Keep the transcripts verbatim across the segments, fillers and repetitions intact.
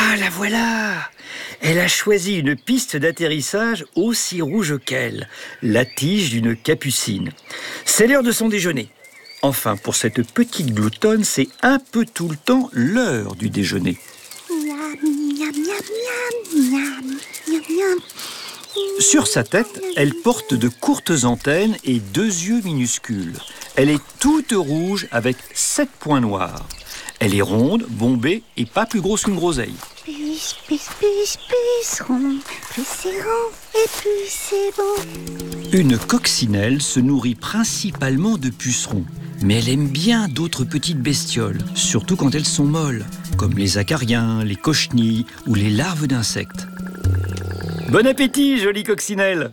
Ah, la voilà! Elle a choisi une piste d'atterrissage aussi rouge qu'elle, la tige d'une capucine. C'est l'heure de son déjeuner. Enfin, pour cette petite gloutonne, c'est un peu tout le temps l'heure du déjeuner. Miam, miam, miam, miam, miam, miam. Sur sa tête, elle porte de courtes antennes et deux yeux minuscules. Elle est toute rouge avec sept points noirs. Elle est ronde, bombée et pas plus grosse qu'une groseille. Plus, plus, plus, plus rond, plus c'est rond et plus c'est beau. Une coccinelle se nourrit principalement de pucerons. Mais elle aime bien d'autres petites bestioles, surtout quand elles sont molles, comme les acariens, les cochenilles ou les larves d'insectes. Bon appétit, jolie coccinelle!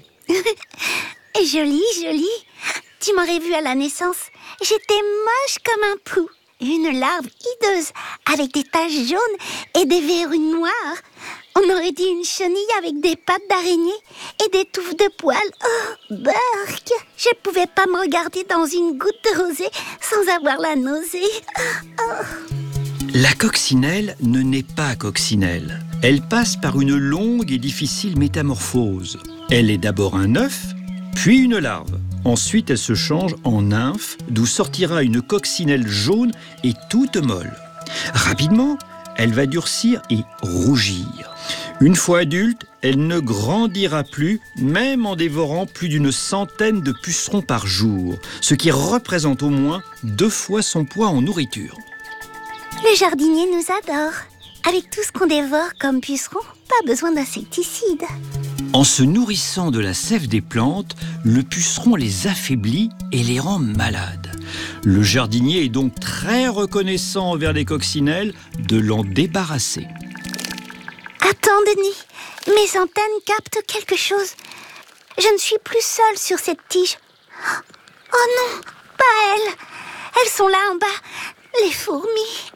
Jolie, jolie. Tu m'aurais vue à la naissance. J'étais moche comme un pou. Une larve hideuse avec des taches jaunes et des verrues noires. On aurait dit une chenille avec des pattes d'araignée et des touffes de poils. Oh, bark! Je ne pouvais pas me regarder dans une goutte de rosée sans avoir la nausée. Oh, oh. La coccinelle ne naît pas coccinelle. Elle passe par une longue et difficile métamorphose. Elle est d'abord un œuf, puis une larve. Ensuite, elle se change en nymphe, d'où sortira une coccinelle jaune et toute molle. Rapidement, elle va durcir et rougir. Une fois adulte, elle ne grandira plus, même en dévorant plus d'une centaine de pucerons par jour, ce qui représente au moins deux fois son poids en nourriture. Le jardinier nous adore. Avec tout ce qu'on dévore comme pucerons, pas besoin d'insecticides. En se nourrissant de la sève des plantes, le puceron les affaiblit et les rend malades. Le jardinier est donc très reconnaissant envers les coccinelles de l'en débarrasser. Attends, Denis, mes antennes captent quelque chose. Je ne suis plus seule sur cette tige. Oh non, pas elles. Elles sont là en bas, les fourmis.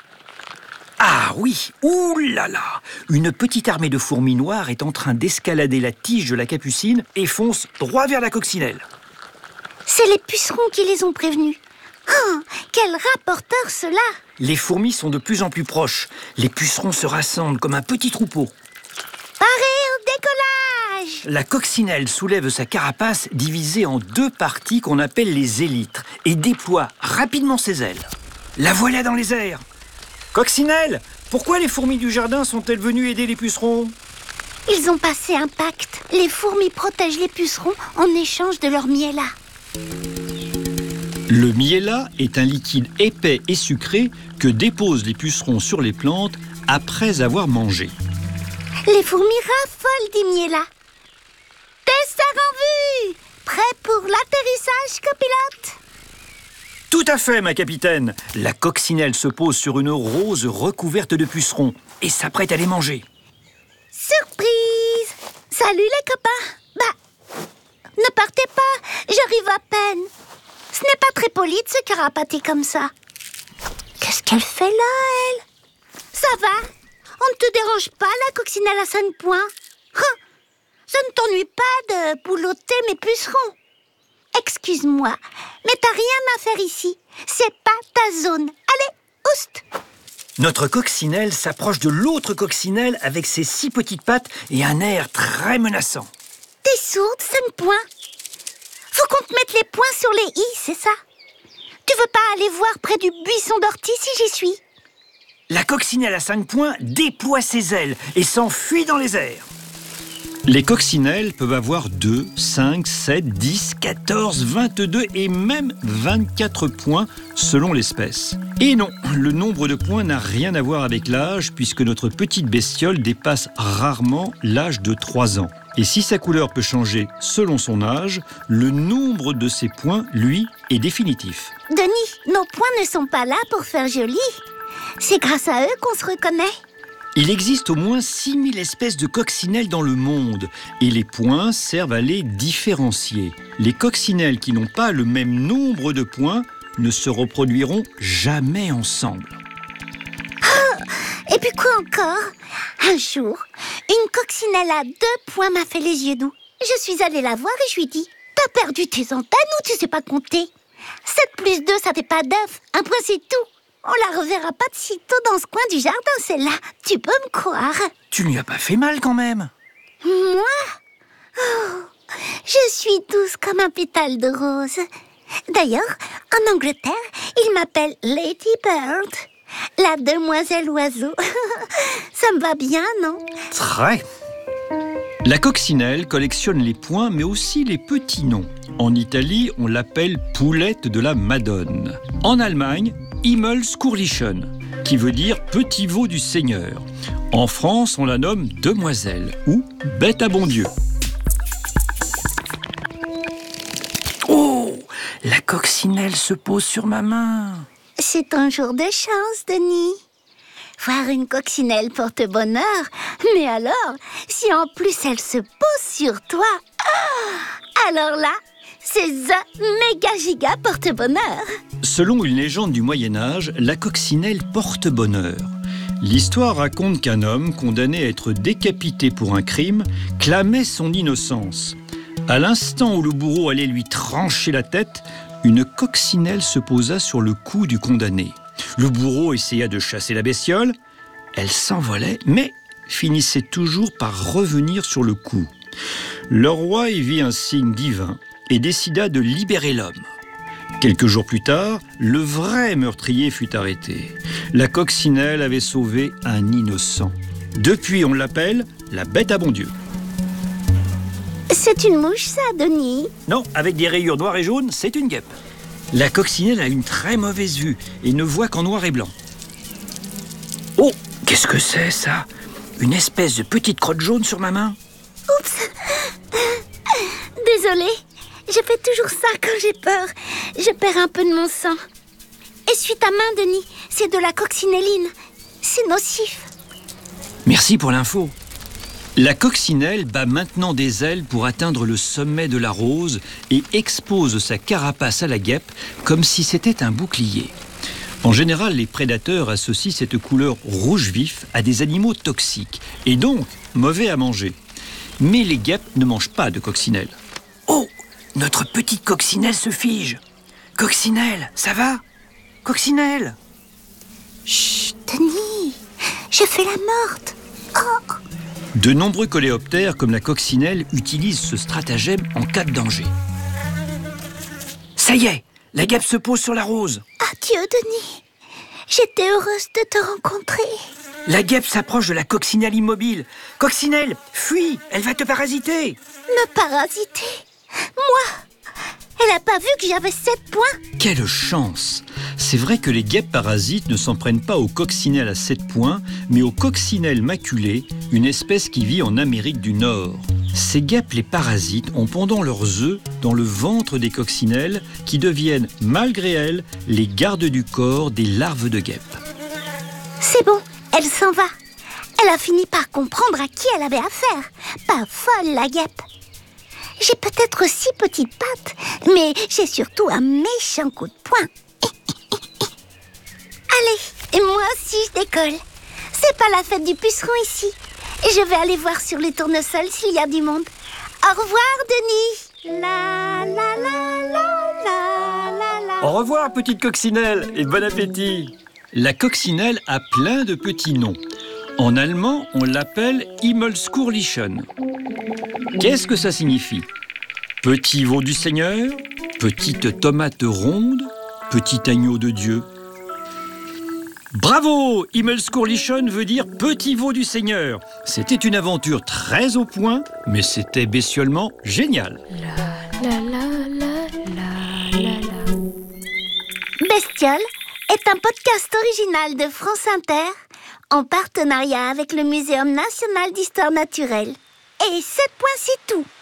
Ah oui, ouh là là! Une petite armée de fourmis noires est en train d'escalader la tige de la capucine et fonce droit vers la coccinelle. C'est les pucerons qui les ont prévenus. Oh, quel rapporteur ceux-là! Les fourmis sont de plus en plus proches. Les pucerons se rassemblent comme un petit troupeau. Paré au décollage! La coccinelle soulève sa carapace divisée en deux parties qu'on appelle les élytres et déploie rapidement ses ailes. La voilà dans les airs! Coccinelle, pourquoi les fourmis du jardin sont-elles venues aider les pucerons? Ils ont passé un pacte. Les fourmis protègent les pucerons en échange de leur miella. Le miella est un liquide épais et sucré que déposent les pucerons sur les plantes après avoir mangé. Les fourmis raffolent du miella. Dessert en vue! Prêt pour l'atterrissage, copilote? Tout à fait, ma capitaine. La coccinelle se pose sur une rose recouverte de pucerons et s'apprête à les manger. Surprise! Salut les copains! Bah, ne partez pas, j'arrive à peine. Ce n'est pas très poli de se carapater comme ça. Qu'est-ce qu'elle fait là, elle? Ça va? On ne te dérange pas, la coccinelle à cinq points? Hein? Ça ne t'ennuie pas de boulotter mes pucerons? Excuse-moi, mais t'as rien à faire ici. C'est pas ta zone. Allez, oust! Notre coccinelle s'approche de l'autre coccinelle avec ses six petites pattes et un air très menaçant. T'es sourde, cinq points? Faut qu'on te mette les points sur les i, c'est ça? Tu veux pas aller voir près du buisson d'ortie si j'y suis? La coccinelle à cinq points déploie ses ailes et s'enfuit dans les airs. Les coccinelles peuvent avoir deux, cinq, sept, dix, quatorze, vingt-deux et même vingt-quatre points selon l'espèce. Et non, le nombre de points n'a rien à voir avec l'âge puisque notre petite bestiole dépasse rarement l'âge de trois ans. Et si sa couleur peut changer selon son âge, le nombre de ses points, lui, est définitif. Denis, nos points ne sont pas là pour faire joli. C'est grâce à eux qu'on se reconnaît. Il existe au moins six mille espèces de coccinelles dans le monde et les points servent à les différencier. Les coccinelles qui n'ont pas le même nombre de points ne se reproduiront jamais ensemble. Oh, et puis quoi encore? Un jour, une coccinelle à deux points m'a fait les yeux doux. Je suis allée la voir et je lui ai dit « T'as perdu tes antennes ou tu sais pas compter? sept plus deux, ça fait pas d'œuf. Un point, c'est tout. » On la reverra pas de sitôt dans ce coin du jardin, celle-là. Tu peux me croire. Tu lui as pas fait mal quand même. Moi? Oh, je suis douce comme un pétale de rose. D'ailleurs, en Angleterre, ils m'appellent Lady Bird, la demoiselle oiseau. Ça me va bien, non? Très. La coccinelle collectionne les points, mais aussi les petits noms. En Italie, on l'appelle poulette de la Madone. En Allemagne, Himmelskurlichen, qui veut dire petit veau du Seigneur. En France, on la nomme demoiselle ou bête à bon Dieu. Oh, la coccinelle se pose sur ma main. C'est un jour de chance, Denis. Voir une coccinelle porte bonheur. Mais alors, si en plus elle se pose sur toi, ah, alors là, c'est The méga giga porte bonheur. Selon une légende du Moyen-Âge, la coccinelle porte bonheur. L'histoire raconte qu'un homme, condamné à être décapité pour un crime, clamait son innocence. À l'instant où le bourreau allait lui trancher la tête, une coccinelle se posa sur le cou du condamné. Le bourreau essaya de chasser la bestiole. Elle s'envolait, mais finissait toujours par revenir sur le cou. Le roi y vit un signe divin et décida de libérer l'homme. Quelques jours plus tard, le vrai meurtrier fut arrêté. La coccinelle avait sauvé un innocent. Depuis, on l'appelle la bête à bon Dieu. C'est une mouche, ça, Denis? Non, avec des rayures noires et jaunes, c'est une guêpe. La coccinelle a une très mauvaise vue et ne voit qu'en noir et blanc. Oh, qu'est-ce que c'est, ça? Une espèce de petite crotte jaune sur ma main? Oups. Désolée, je fais toujours ça quand j'ai peur. Je perds un peu de mon sang. Essuie ta main, Denis. C'est de la coccinelline. C'est nocif. Merci pour l'info. La coccinelle bat maintenant des ailes pour atteindre le sommet de la rose et expose sa carapace à la guêpe comme si c'était un bouclier. En général, les prédateurs associent cette couleur rouge vif à des animaux toxiques et donc mauvais à manger. Mais les guêpes ne mangent pas de coccinelle. Oh, notre petite coccinelle se fige. Coccinelle, ça va? Coccinelle. Chut, Denis, je fais la morte. Oh. De nombreux coléoptères comme la coccinelle utilisent ce stratagème en cas de danger. Ça y est, la guêpe se pose sur la rose. Adieu, Denis. J'étais heureuse de te rencontrer. La guêpe s'approche de la coccinelle immobile. Coccinelle, fuis, elle va te parasiter. Me parasiter? Moi? Elle a pas vu que j'avais sept points? Quelle chance! C'est vrai que les guêpes parasites ne s'en prennent pas aux coccinelles à sept points, mais aux coccinelles maculées, une espèce qui vit en Amérique du Nord. Ces guêpes, les parasites, ont pendant leurs œufs dans le ventre des coccinelles qui deviennent, malgré elles, les gardes du corps des larves de guêpes. C'est bon, elle s'en va. Elle a fini par comprendre à qui elle avait affaire. Pas folle, la guêpe. J'ai peut-être six petites pattes, mais j'ai surtout un méchant coup de poing. Allez, et moi aussi je décolle. C'est pas la fête du puceron ici. Et je vais aller voir sur les tournesols s'il y a du monde. Au revoir, Denis. La la la la la la la. Au revoir, petite coccinelle, et bon appétit. La coccinelle a plein de petits noms. En allemand, on l'appelle Himmelskurlichen. Qu'est-ce que ça signifie? Petit veau du Seigneur, petite tomate ronde, petit agneau de Dieu. Bravo! Himmelskurlichen veut dire petit veau du Seigneur. C'était une aventure très au point, mais c'était bestiolement génial. La la la la la la la. Bestiole est un podcast original de France Inter en partenariat avec le Muséum national d'histoire naturelle. Et sept points, c'est tout.